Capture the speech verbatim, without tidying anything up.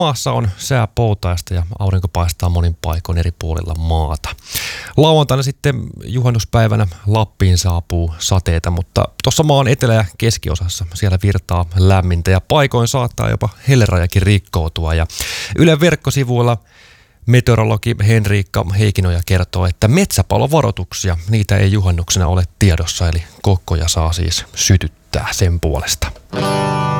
Maassa on sää poutaista ja aurinko paistaa monin paikoin eri puolilla maata. Lauantaina sitten juhannuspäivänä Lappiin saapuu sateita, mutta tuossa maan etelä- ja keskiosassa siellä virtaa lämmintä ja paikoin saattaa jopa helerajakin rikkoutua. Ja Ylen verkkosivuilla meteorologi Henriikka Heikinoja kertoo, että metsäpalovaroituksia, niitä ei juhannuksena ole tiedossa, eli kokkoja saa siis sytyttää sen puolesta.